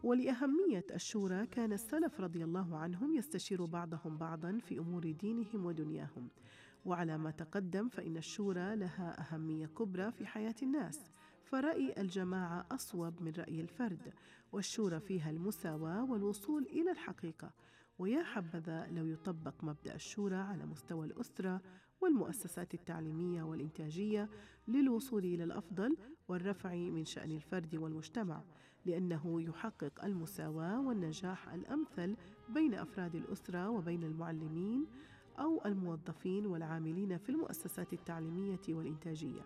ولأهمية الشورى كان السلف رضي الله عنهم يستشير بعضهم بعضا في أمور دينهم ودنياهم. وعلى ما تقدم فإن الشورى لها أهمية كبرى في حياة الناس، فرأي الجماعة أصوب من رأي الفرد، والشورى فيها المساواة والوصول إلى الحقيقة. ويا حبذا لو يطبق مبدأ الشورى على مستوى الأسرة والمؤسسات التعليمية والإنتاجية للوصول إلى الأفضل والرفع من شأن الفرد والمجتمع، لأنه يحقق المساواة والنجاح الأمثل بين أفراد الأسرة وبين المعلمين أو الموظفين والعاملين في المؤسسات التعليمية والإنتاجية.